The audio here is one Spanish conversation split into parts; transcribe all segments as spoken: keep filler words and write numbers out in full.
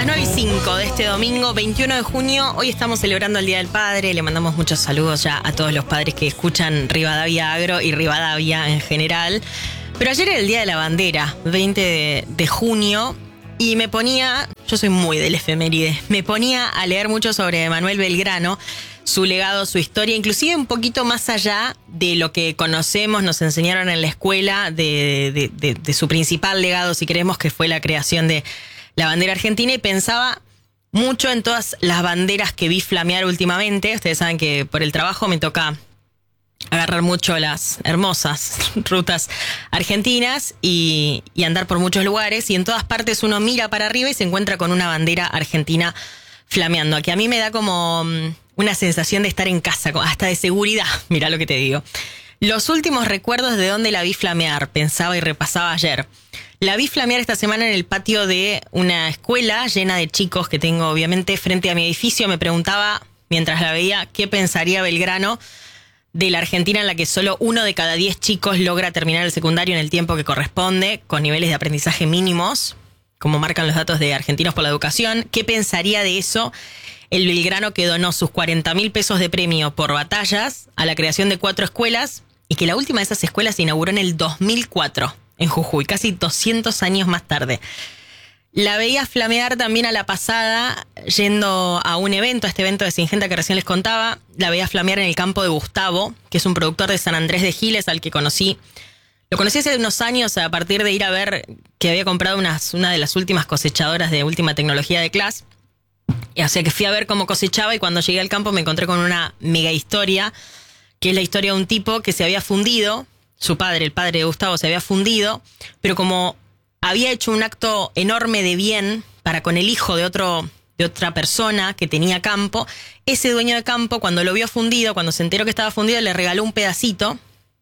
las nueve y cinco de este domingo, veintiuno de junio. Hoy estamos celebrando el Día del Padre. Le mandamos muchos saludos ya a todos los padres que escuchan Rivadavia Agro y Rivadavia en general. Pero ayer era el Día de la Bandera, veinte de, de junio, y me ponía, yo soy muy del efeméride, me ponía a leer mucho sobre Manuel Belgrano, su legado, su historia, inclusive un poquito más allá de lo que conocemos, nos enseñaron en la escuela, de, de, de, de su principal legado, si queremos, que fue la creación de la bandera argentina, y pensaba mucho en todas las banderas que vi flamear últimamente. Ustedes saben que por el trabajo me toca agarrar mucho las hermosas rutas argentinas y, y andar por muchos lugares, y en todas partes uno mira para arriba y se encuentra con una bandera argentina flameando, que a mí me da como una sensación de estar en casa, hasta de seguridad. Mirá lo que te digo. Los últimos recuerdos de dónde la vi flamear, pensaba y repasaba ayer. La vi flamear esta semana en el patio de una escuela llena de chicos que tengo, obviamente, frente a mi edificio. Me preguntaba, mientras la veía, qué pensaría Belgrano de la Argentina en la que solo uno de cada diez chicos logra terminar el secundario en el tiempo que corresponde, con niveles de aprendizaje mínimos, como marcan los datos de Argentinos por la Educación. ¿Qué pensaría de eso el Belgrano que donó sus cuarenta mil pesos de premio por batallas a la creación de cuatro escuelas, y que la última de esas escuelas se inauguró en el dos mil cuatro, en Jujuy, casi doscientos años más tarde? La veía flamear también a la pasada, yendo a un evento, a este evento de Singenta que recién les contaba. La veía flamear en el campo de Gustavo, que es un productor de San Andrés de Giles, al que conocí. Lo conocí hace unos años a partir de ir a ver que había comprado unas, una de las últimas cosechadoras de última tecnología de Claas. Y o sea que fui a ver cómo cosechaba, y cuando llegué al campo me encontré con una mega historia, que es la historia de un tipo que se había fundido. Su padre, el padre de Gustavo, se había fundido, pero como había hecho un acto enorme de bien para con el hijo de otro de otra persona que tenía campo, ese dueño de campo, cuando lo vio fundido, cuando se enteró que estaba fundido, le regaló un pedacito,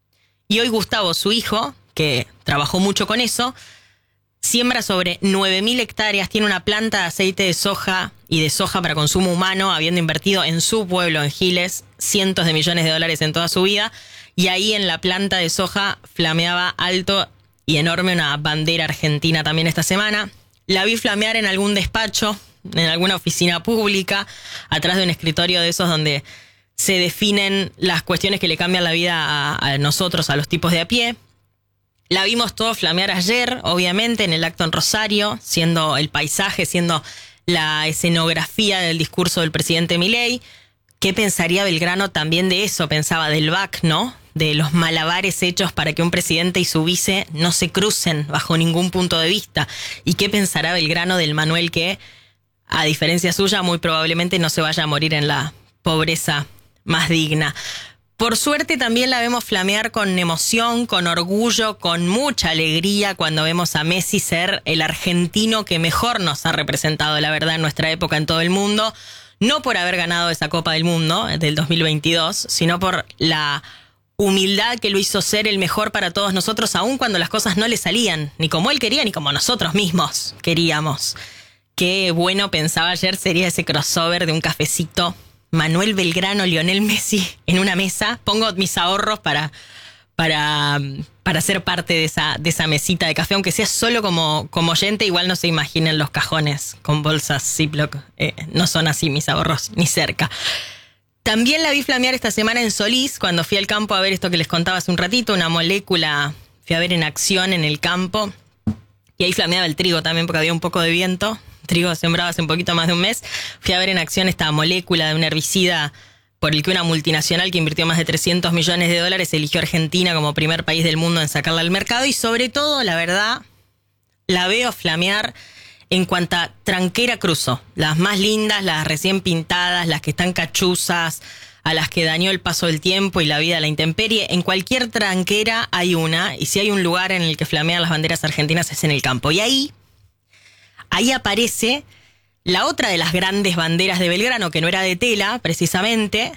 y hoy Gustavo, su hijo, que trabajó mucho con eso, siembra sobre nueve mil hectáreas, tiene una planta de aceite de soja y de soja para consumo humano, habiendo invertido en su pueblo, en Giles, cientos de millones de dólares en toda su vida, y ahí en la planta de soja flameaba alto y enorme una bandera argentina también esta semana. La vi flamear en algún despacho, en alguna oficina pública, atrás de un escritorio de esos donde se definen las cuestiones que le cambian la vida a, a nosotros, a los tipos de a pie. La vimos todos flamear ayer, obviamente, en el acto en Rosario, siendo el paisaje, siendo la escenografía del discurso del presidente Milei. ¿Qué pensaría Belgrano también de eso? Pensaba del V A C, ¿no? De los malabares hechos para que un presidente y su vice no se crucen bajo ningún punto de vista. ¿Y qué pensará Belgrano del Manuel que, a diferencia suya, muy probablemente no se vaya a morir en la pobreza más digna? Por suerte también la vemos flamear con emoción, con orgullo, con mucha alegría cuando vemos a Messi ser el argentino que mejor nos ha representado, la verdad, en nuestra época en todo el mundo. No por haber ganado esa Copa del Mundo del dos mil veintidós, sino por la humildad que lo hizo ser el mejor para todos nosotros, aun cuando las cosas no le salían, ni como él quería, ni como nosotros mismos queríamos. Qué bueno, pensaba ayer, sería ese crossover de un cafecito, Manuel Belgrano, Lionel Messi en una mesa. Pongo mis ahorros para, para, para ser parte de esa, de esa mesita de café, aunque sea solo como, como oyente. Igual no se imaginen los cajones con bolsas Ziploc, eh, no son así mis ahorros, ni cerca. También la vi flamear esta semana en Solís, cuando fui al campo a ver esto que les contaba hace un ratito, una molécula, fui a ver en acción en el campo, y ahí flameaba el trigo también porque había un poco de viento. Trigo sembrado hace un poquito más de un mes. Fui a ver en acción esta molécula de un herbicida por el que una multinacional que invirtió más de trescientos millones de dólares eligió a Argentina como primer país del mundo en sacarla al mercado. Y sobre todo, la verdad, la veo flamear en cuanta tranquera cruzo. Las más lindas, las recién pintadas, las que están cachuzas, a las que dañó el paso del tiempo y la vida a la intemperie. En cualquier tranquera hay una, y si hay un lugar en el que flamean las banderas argentinas es en el campo. Y ahí... Ahí aparece la otra de las grandes banderas de Belgrano, que no era de tela, precisamente,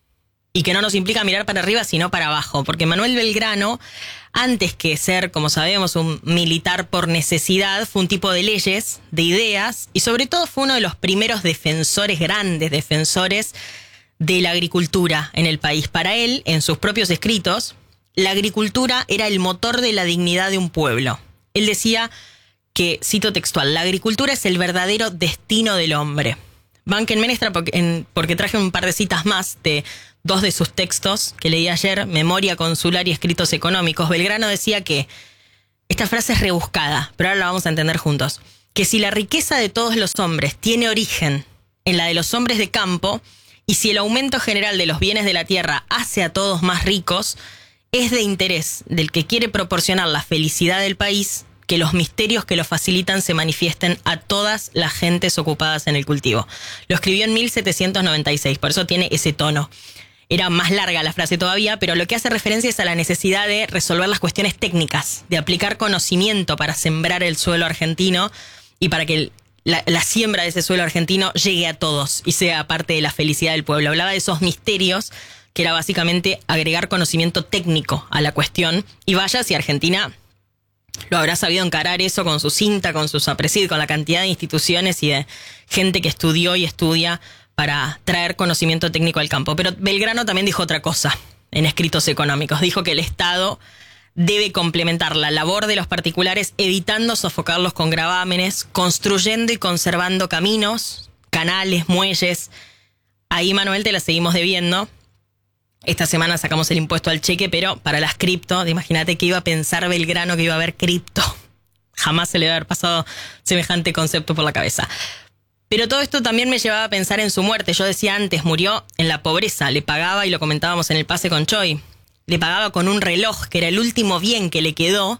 y que no nos implica mirar para arriba, sino para abajo. Porque Manuel Belgrano, antes que ser, como sabemos, un militar por necesidad, fue un tipo de leyes, de ideas, y sobre todo fue uno de los primeros defensores, grandes defensores, de la agricultura en el país. Para él, en sus propios escritos, la agricultura era el motor de la dignidad de un pueblo. Él decía que, cito textual, la agricultura es el verdadero destino del hombre. Banquen Menestra porque, en, porque traje un par de citas más de dos de sus textos que leí ayer, Memoria Consular y Escritos Económicos. Belgrano decía que, esta frase es rebuscada, pero ahora la vamos a entender juntos, que si la riqueza de todos los hombres tiene origen en la de los hombres de campo, y si el aumento general de los bienes de la tierra hace a todos más ricos, es de interés del que quiere proporcionar la felicidad del país que los misterios que lo facilitan se manifiesten a todas las gentes ocupadas en el cultivo. Lo escribió en mil setecientos noventa y seis, por eso tiene ese tono. Era más larga la frase todavía, pero lo que hace referencia es a la necesidad de resolver las cuestiones técnicas, de aplicar conocimiento para sembrar el suelo argentino y para que el, la, la siembra de ese suelo argentino llegue a todos y sea parte de la felicidad del pueblo. Hablaba de esos misterios, que era básicamente agregar conocimiento técnico a la cuestión. Y vaya si Argentina lo habrá sabido encarar eso con su cinta, con sus APRESID, con la cantidad de instituciones y de gente que estudió y estudia para traer conocimiento técnico al campo. Pero Belgrano también dijo otra cosa en Escritos Económicos. Dijo que el Estado debe complementar la labor de los particulares evitando sofocarlos con gravámenes, construyendo y conservando caminos, canales, muelles. Ahí, Manuel, te la seguimos debiendo. Esta semana sacamos el impuesto al cheque, pero para las cripto, imagínate que iba a pensar Belgrano que iba a haber cripto. Jamás se le va a haber pasado semejante concepto por la cabeza. Pero todo esto también me llevaba a pensar en su muerte. Yo decía antes, murió en la pobreza. Le pagaba, y lo comentábamos en el pase con Choi, le pagaba con un reloj, que era el último bien que le quedó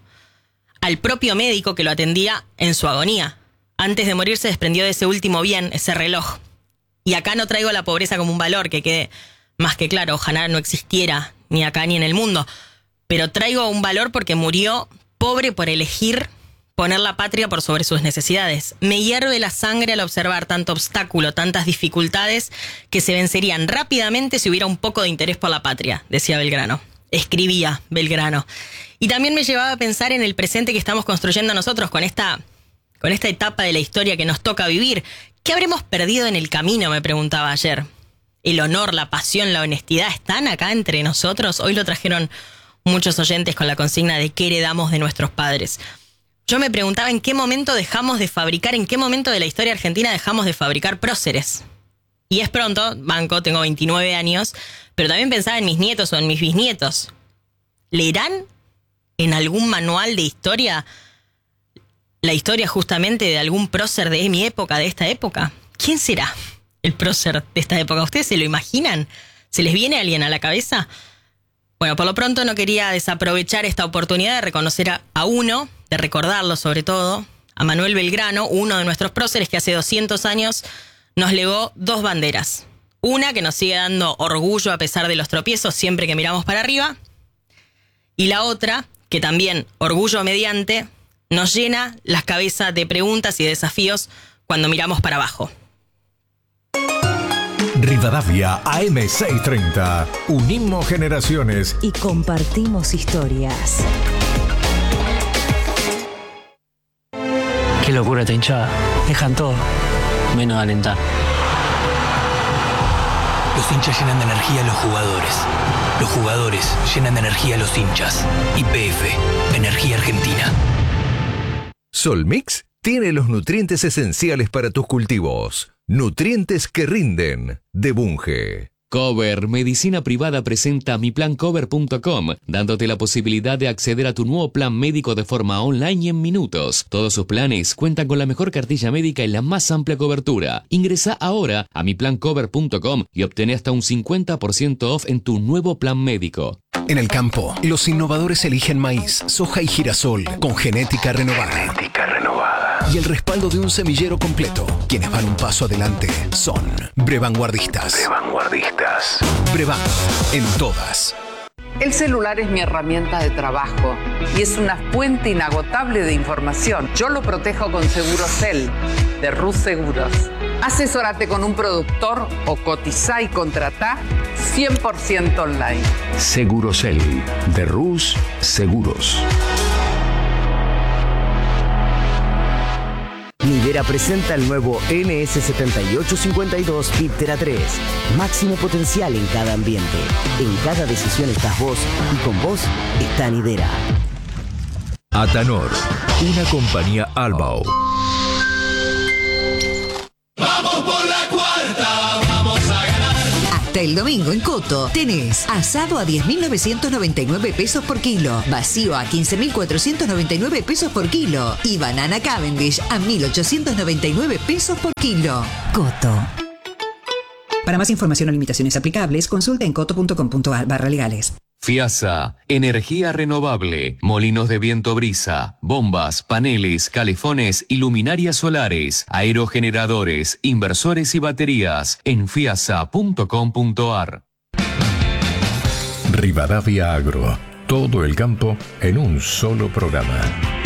al propio médico que lo atendía en su agonía. Antes de morir se desprendió de ese último bien, ese reloj. Y acá no traigo la pobreza como un valor, que quede más que claro, ojalá no existiera ni acá ni en el mundo, pero traigo un valor porque murió pobre por elegir poner la patria por sobre sus necesidades. Me hierve la sangre al observar tanto obstáculo, tantas dificultades que se vencerían rápidamente si hubiera un poco de interés por la patria, decía Belgrano. Escribía Belgrano. Y también me llevaba a pensar en el presente que estamos construyendo nosotros con esta, con esta etapa de la historia que nos toca vivir. ¿Qué habremos perdido en el camino?, me preguntaba ayer. El honor, la pasión, la honestidad están acá entre nosotros. Hoy lo trajeron muchos oyentes con la consigna de qué heredamos de nuestros padres. Yo me preguntaba en qué momento dejamos de fabricar, en qué momento de la historia argentina dejamos de fabricar próceres. Y es pronto, banco, tengo veintinueve años, pero también pensaba en mis nietos o en mis bisnietos. ¿Leerán en algún manual de historia la historia justamente de algún prócer de mi época, de esta época? ¿Quién será el prócer de esta época? ¿Ustedes se lo imaginan? ¿Se les viene alguien a la cabeza? Bueno, por lo pronto no quería desaprovechar esta oportunidad de reconocer a, a uno, de recordarlo sobre todo, a Manuel Belgrano, uno de nuestros próceres que hace doscientos años nos legó dos banderas. Una que nos sigue dando orgullo a pesar de los tropiezos siempre que miramos para arriba, y la otra que también, orgullo mediante, nos llena las cabezas de preguntas y desafíos cuando miramos para abajo. Rivadavia A M seiscientos treinta. Unimos generaciones y compartimos historias. Qué locura esta hinchada. Dejan todo, menos alentar. Los hinchas llenan de energía a los jugadores. Los jugadores llenan de energía a los hinchas. Y P F, Energía Argentina. Solmix tiene los nutrientes esenciales para tus cultivos. Nutrientes que rinden, de Bunge. Cover Medicina Privada presenta mi plan cover punto com, dándote la posibilidad de acceder a tu nuevo plan médico de forma online y en minutos. Todos sus planes cuentan con la mejor cartilla médica y la más amplia cobertura. Ingresa ahora a mi plan cover punto com y obtén hasta un cincuenta por ciento off en tu nuevo plan médico. En el campo, los innovadores eligen maíz, soja y girasol con genética renovada. Genética renovada. Y el respaldo de un semillero completo. Quienes van un paso adelante son Brevanguardistas. Brevanguardistas. Brevan, en todas. El celular es mi herramienta de trabajo y es una fuente inagotable de información. Yo lo protejo con Segurosel, de Rus Seguros. Asesórate con un productor o cotizá y contratá cien por ciento online. Segurosel, de Rus Seguros. Nidera presenta el nuevo N S setenta y ocho cincuenta y dos Piptera tres. Máximo potencial en cada ambiente. En cada decisión estás vos y con vos está Nidera. Atanor, una compañía Albao. Vamos por la cuarta, vamos a ganar. Hasta el domingo en Coto tenés asado a diez mil novecientos noventa y nueve pesos por kilo, vacío a quince mil cuatrocientos noventa y nueve pesos por kilo y banana Cavendish a mil ochocientos noventa y nueve pesos por kilo. Coto. Para más información o limitaciones aplicables, consulta en coto punto com punto ar barra legales. FIASA, energía renovable, molinos de viento brisa, bombas, paneles, calefones y luminarias solares, aerogeneradores, inversores y baterías en fiasa punto com punto ar. Rivadavia Agro, todo el campo en un solo programa.